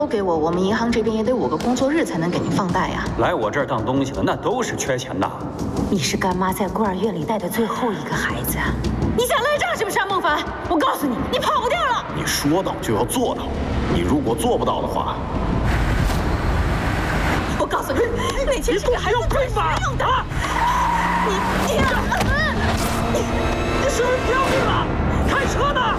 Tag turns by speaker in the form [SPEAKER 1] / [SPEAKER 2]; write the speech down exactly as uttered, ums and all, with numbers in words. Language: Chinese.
[SPEAKER 1] 都给我，我们银行这边也得五个工作日才能给您放贷呀。
[SPEAKER 2] 来我这儿当东西的那都是缺钱的。
[SPEAKER 1] 你是干妈在孤儿院里带的最后一个孩子，你想赖账是不是啊，孟凡？我告诉你，你跑不掉了。
[SPEAKER 3] 你说到就要做到，你如果做不到的话，
[SPEAKER 1] 我告诉你，那钱是给孩子亏法用的。你你你，
[SPEAKER 2] 师傅不要命了，开车呢！